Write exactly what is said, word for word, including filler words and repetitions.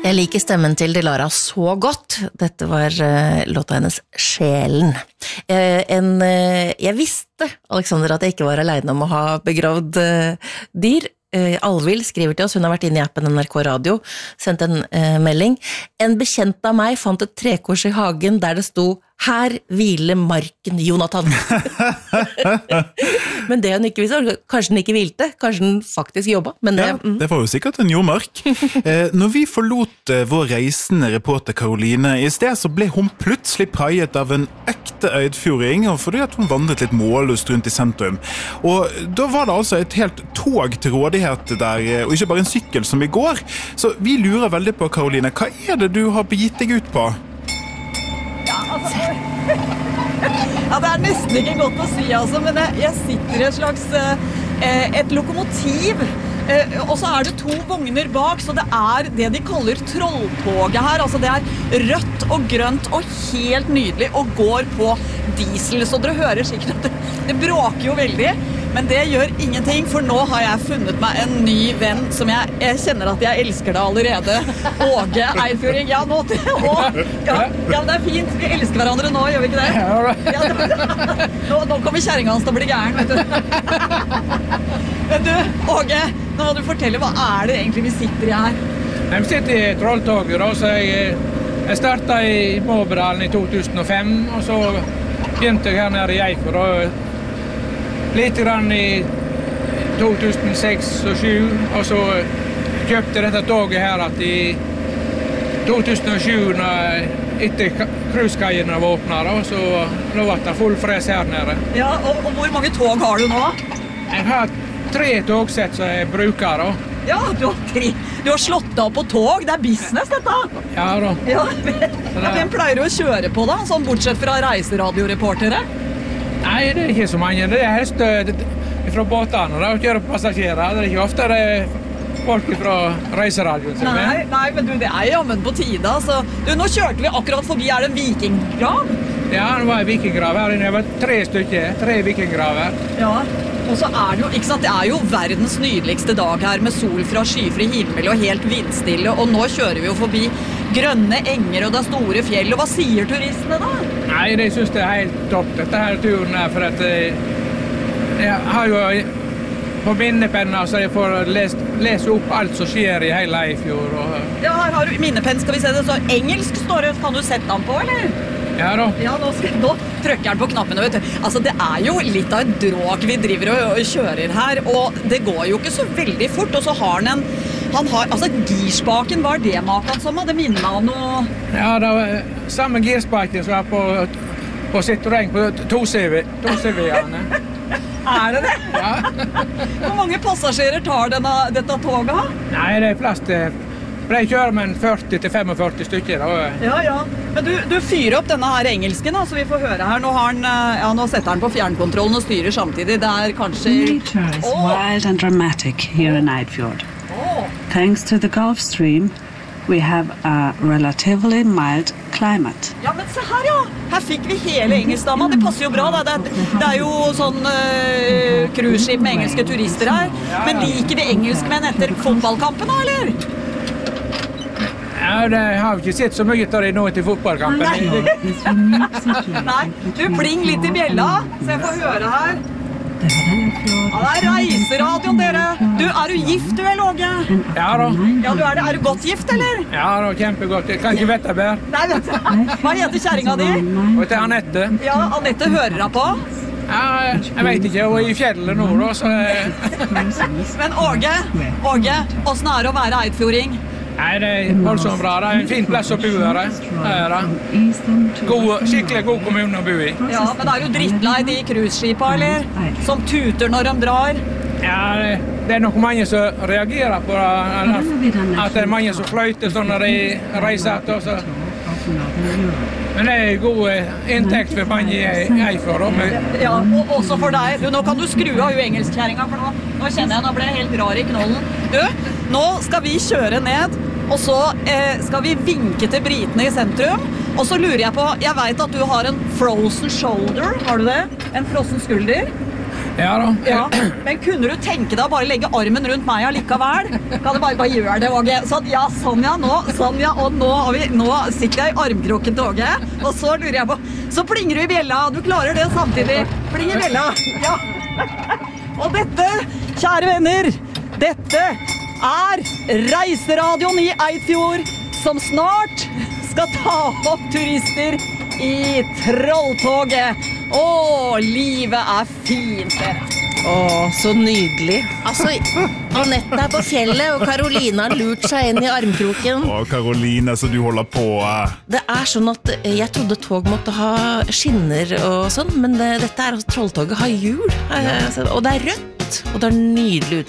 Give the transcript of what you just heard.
Jeg liker stemmen til Dilara så godt. Dette var uh, låta hennes Sjelen. Uh, en, uh, jeg visste, Alexander, at jeg ikke var alene om å ha begravd uh, dyr. Uh, Alvild skriver til oss, hun har vært inne i appen N R K Radio, sendt en uh, melding. En bekjent av meg fant et trekors i hagen der det sto «Her hviler marken, Jonathan». Men det hun ikke visste, kanskje den ikke hvilte, kanskje den faktisk jobbet. Men det, ja, mm. det var jo sikkert en jordmark. Eh, når vi forlot eh, vår reisende reporter Karoline, i sted så ble hun plutselig preiet av en ekte eidfjording, og fordi at hun vandret litt målløst rundt i sentrum. Og da var det altså et helt tog til rådighet der, og ikke bare en sykkel som i går. Så vi lurer veldig på, Karoline, hva er det du har begitt deg ut på? Ja, altså... Ja, det er nesten ikke godt å si, altså, men jeg, jeg sitter i et slags eh, et lokomotiv, eh, og så er det to vogner bak, så det er det de kaller trolltoget her. Altså, det er rødt og grønt og helt nydelig, og går på diesel, så dere hører sikkert at det, det bråker jo veldig. Men det gjør ingenting, for nå har jeg funnet meg en ny venn som jeg, jeg kjenner at jeg elsker det allerede. Åge Eidfjording. Ja, nå, å, ja, ja, det er fint. Vi elsker hverandre nå, gjør vi ikke det? Ja, det nå, nå kommer kjæringen hans til å bli gæren, vet du. Men du, Åge, nå må du fortelle, hva er det egentlig vi sitter i her? Vi sitter i trolltoget, da, så jeg, jeg startet i Måberdalen i to tusen og fem, og så begynte jeg her nede i Eifjord, og litt grann i to tusen og seks og to tusen og sju, og så kjøpte dette toget her at i to tusen og sju, etter cruisekaiene var åpnet, og så nå var det full fres her nede. Ja, og, og hvor mange tog har du nå? Jeg har tre togsett som jeg bruker, da. Ja, du har, tre. Du har slått deg opp på tog, det er business dette. Ja, da. Ja, hvem pleier du å kjøre på da, sånn bortsett fra reiseradioreportere? Nei, det er ikke så mange. Det er helst fra båtene da, å kjøre passasjerer. Det er ikke ofte det er folk fra reiseradioen. Nei, nei, men du, det er jammen på tide. Altså. Du, nå kjørte vi akkurat forbi, er det en vikinggrav? Ja, det var en vikinggrav her inne. Det var tre stykker, tre vikinggraver. Ja, og så er det jo, ikke sant, det er jo verdens nydeligste dag her med sol fra skyfri himmel og helt vindstille, og nå kjører vi jo forbi grønne enger og det store fjell, og hva sier turistene da? Nei, de synes det er helt topp, dette her turen her, for at jeg har jo på minnepenna, så jeg får lest, lese opp alt som skjer i hele Eifjord. Og... Ja, her har du minnepenn, skal vi se det, så engelsk står det, kan du sette den på, eller? Ja da. Ja, nå, skal, nå trykker den på knappene, vet du. Altså, det er jo litt av et dråk vi driver og, og kjører her, og det går jo ikke så veldig fort, og så har han en, han har, altså girspaken, hva er det maken som? Det minner meg om noe... Ja, det var samme girspaken som er på, på Citroën, på to C V-ene. Er det det? Ja. Hvor mange passasjerer tar denne, dette toget? Nei, det er plass til... Jeg kjører med en førti til femogførti stykker. Da. Ja, ja. Men du, du fyrer opp denne her engelsken, da, så vi får høre her. Nå, har han, ja, nå setter han på fjernkontrollen og styrer samtidig. Det er kanskje... Nature is oh. wild and dramatic here in Eidfjord. Oh. Thanks to the Gulf Stream, we have a relatively mild climate. Ja, men se her, ja! Her fikk vi hele engelskdama. Det passer jo bra, da. Det er, det er jo sånn uh, cruiseskip med engelske turister her. Men liker vi engelskmenn etter fotballkampen, da, eller? Ja, det har vi ikke sett så mye av det nå til fotballkampen. Nei. Nei, du pling litt i bjella, så jeg får høre her. Ja, det er reiseradioen, dere. Du, er du gift, du, eller, Åge? Ja da. Ja, du er det. Er du godt gift, eller? Ja da, kjempegodt. Jeg kan ikke vite bedre. Nei, vet du. Hva heter kjæringa di? Og til Annette. Ja, Annette hører deg på. Ja, jeg vet ikke, hun er i fjellet nå, da, så... Men Åge, Åge, hvordan er det å være eidfjording? Nei, det er voldsomt bra. Det er en fin plass å bo her. her god, skikkelig god kommune å bo i. Ja, men er du drittlei de cruiseskipa, eller? Som tuter når de drar? Ja, det, det er nok mange som reagerer på det. At det er mange som fløyter sånn når de reiser til oss. Men det er god inntekt for mange i Eifjord. Ja, og også for deg. Du, nå kan du skru av jo engelskkjæringa, for nå, nå kjenner jeg, nå ble jeg helt rar i knollen. Du, nå skal vi kjøre ned, og så eh, skal vi vinke til britene i sentrum. Og så lurer jeg på, jeg vet at du har en frozen shoulder, har du det? En frossen skulder? Ja da. Ja, men kunne du tenke deg å bare legge armen rundt meg allikevel? Kan du bare, bare gjøre det, Åge? Sånn, ja, sånn ja, nå, sånn ja, og nå, har vi, nå sitter jeg i armkroken til Åge, og så lurer jeg på, så plinger du i bjella, du klarer det samtidig. Pling i bjella, ja. Og dette, kjære venner, dette er Reiseradioen i Eidfjord, som snart skal ta opp turister i Trolltoget. Å, livet er fint, dere. Å, så nydelig. Altså, Anette er på fjellet, og Karoline har lurt seg inn i armkroken. Å, Karoline, så du holder på. Det er sånn at jeg trodde tog måtte ha skinner og sånn, men det, dette er, Trolltoget har hjul, og det er rødt, og det er nydelig ut.